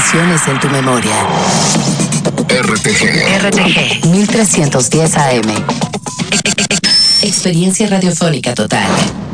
emociones en tu memoria. RTG 1310 AM. Experiencia radiofónica total.